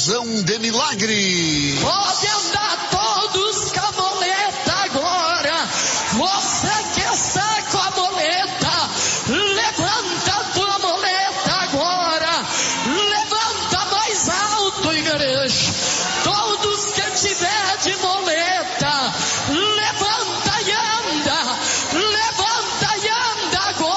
Explosão de milagre. Pode andar todos com a moleta agora. Você